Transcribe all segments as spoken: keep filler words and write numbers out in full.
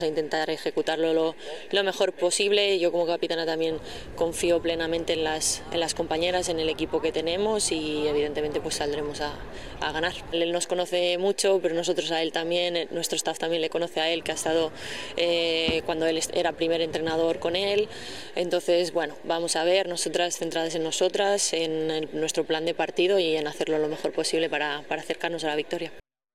Intentar ejecutarlo lo, lo mejor posible. Yo como capitana también confío plenamente en las, en las compañeras, en el equipo que tenemos y evidentemente pues saldremos a, a ganar. Él nos conoce mucho, pero nosotros a él también, nuestro staff también le conoce a él, que ha estado eh, cuando él era primer entrenador con él. Entonces, bueno, vamos a ver, nosotras centradas en nosotras, en el, nuestro plan de partido y en hacerlo lo mejor posible para, para acercarnos a la victoria.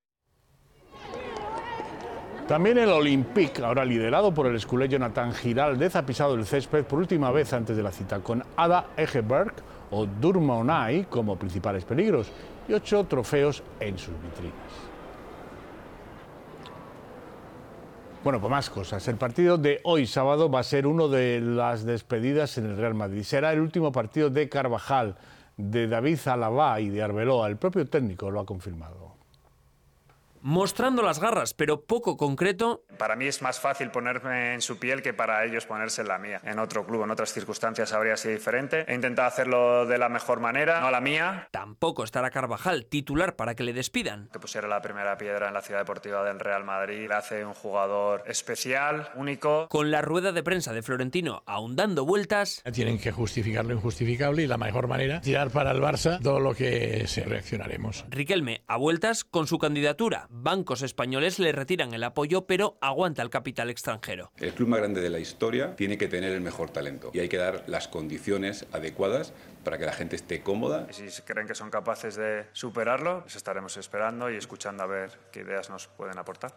También el Olympique, ahora liderado por el esculé Jonathan Giraldez, ha pisado el césped por última vez antes de la cita, con Ada Egeberg o Durmai como principales peligros y ocho trofeos en sus vitrinas. Bueno, pues más cosas. El partido de hoy sábado va a ser uno de las despedidas en el Real Madrid. Será el último partido de Carvajal, de David Alaba y de Arbeloa. El propio técnico lo ha confirmado. Mostrando las garras, pero poco concreto. Para mí es más fácil ponerme en su piel que para ellos ponerse en la mía. En otro club, en otras circunstancias habría sido diferente. He intentado hacerlo de la mejor manera, no la mía. Tampoco estará Carvajal titular para que le despidan. Que pusiera la primera piedra en la ciudad deportiva del Real Madrid. Le hace un jugador especial, único. Con la rueda de prensa de Florentino aún dando vueltas. Tienen que justificar lo injustificable y la mejor manera, tirar para el Barça todo lo que se reaccionaremos. Riquelme a vueltas con su candidatura. Bancos españoles le retiran el apoyo, pero aguanta el capital extranjero. El club más grande de la historia tiene que tener el mejor talento y hay que dar las condiciones adecuadas para que la gente esté cómoda. Y si creen que son capaces de superarlo, pues estaremos esperando y escuchando a ver qué ideas nos pueden aportar.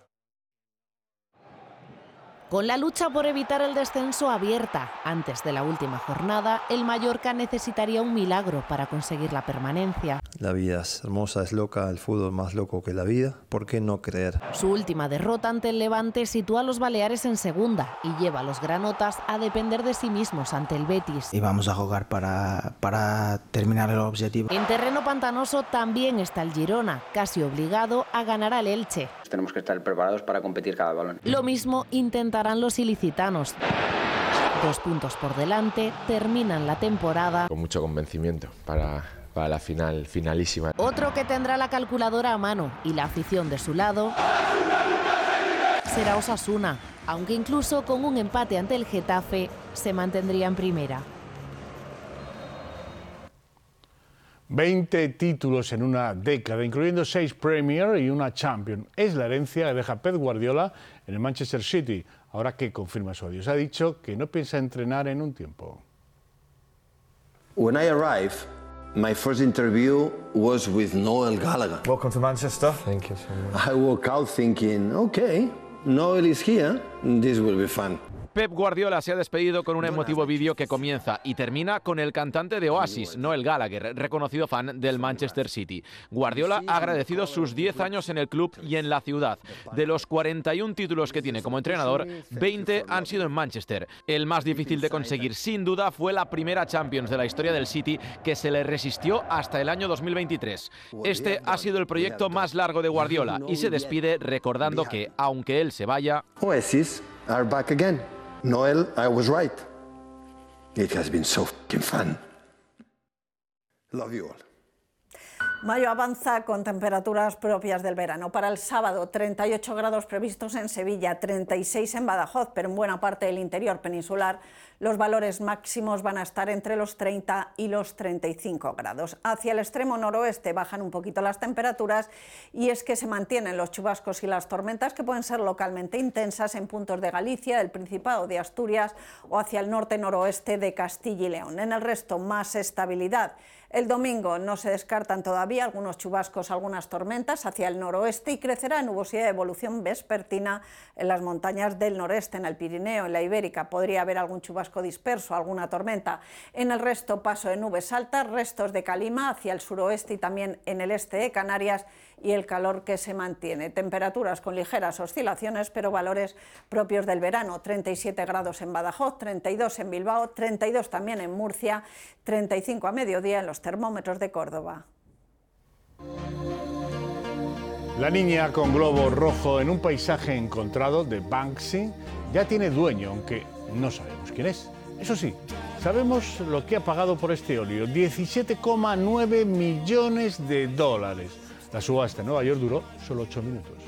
Con la lucha por evitar el descenso abierta antes de la última jornada, el Mallorca necesitaría un milagro para conseguir la permanencia. La vida es hermosa, es loca, el fútbol más loco que la vida. ¿Por qué no creer? Su última derrota ante el Levante sitúa a los Baleares en segunda y lleva a los granotas a depender de sí mismos ante el Betis. Y vamos a jugar para, para terminar el objetivo. En terreno pantanoso también está el Girona, casi obligado a ganar al Elche. Tenemos que estar preparados para competir cada balón. Lo mismo intentarán los ilicitanos. Dos puntos por delante, terminan la temporada con mucho convencimiento para, para la final finalísima. Otro que tendrá la calculadora a mano y la afición de su lado será Osasuna, aunque incluso con un empate ante el Getafe se mantendría en primera. veinte títulos en una década, incluyendo seis Premier y una Champions. Es la herencia que deja Pep Guardiola en el Manchester City, ahora que confirma su adiós. Ha dicho que no piensa entrenar en un tiempo. When I arrived, my first interview was with Noel Gallagher. Welcome to Manchester. Thank you so much. I woke out thinking, okay, Noel is here, this will be fun. Pep Guardiola se ha despedido con un emotivo vídeo que comienza y termina con el cantante de Oasis, Noel Gallagher, reconocido fan del Manchester City. Guardiola ha agradecido sus diez años en el club y en la ciudad. De los cuarenta y un títulos que tiene como entrenador, veinte han sido en Manchester. El más difícil de conseguir, sin duda, fue la primera Champions de la historia del City, que se le resistió hasta el año dos mil veintitrés. Este ha sido el proyecto más largo de Guardiola y se despide recordando que, aunque él se vaya, Oasis are back again. Noel, I was right. It has been so fucking fun. Love you all. Mayo avanza con temperaturas propias del verano. Para el sábado, treinta y ocho grados previstos en Sevilla, treinta y seis en Badajoz, pero en buena parte del interior peninsular los valores máximos van a estar entre los treinta y los treinta y cinco grados. Hacia el extremo noroeste bajan un poquito las temperaturas y es que se mantienen los chubascos y las tormentas que pueden ser localmente intensas en puntos de Galicia, del Principado de Asturias o hacia el norte-noroeste de Castilla y León. En el resto, más estabilidad. El domingo no se descartan todavía algunos chubascos, algunas tormentas hacia el noroeste y crecerá nubosidad de evolución vespertina en las montañas del noreste, en el Pirineo, en la Ibérica. Podría haber algún chubasco disperso, alguna tormenta. En el resto, paso de nubes altas, restos de calima hacia el suroeste y también en el este de Canarias y el calor que se mantiene. Temperaturas con ligeras oscilaciones, pero valores propios del verano. treinta y siete grados en Badajoz, treinta y dos en Bilbao, treinta y dos también en Murcia, treinta y cinco a mediodía en los termómetros de Córdoba. La niña con globo rojo en un paisaje encontrado de Banksy ya tiene dueño, aunque no sabemos quién es. Eso sí, sabemos lo que ha pagado por este óleo, diecisiete coma nueve millones de dólares. La subasta en Nueva York duró solo ocho minutos.